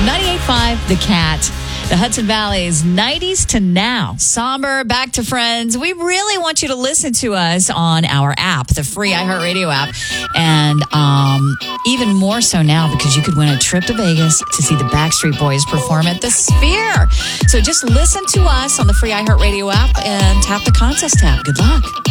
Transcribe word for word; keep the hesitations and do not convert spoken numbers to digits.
ninety-eight point five The Cat. The Hudson Valley's nineties to now. Somber, back to friends. We really want you to listen to us on our app, the free iHeartRadio app. And um, even more so now because you could win a trip to Vegas to see the Backstreet Boys perform at the Sphere. So just listen to us on the free iHeartRadio app and tap the contest tab. Good luck.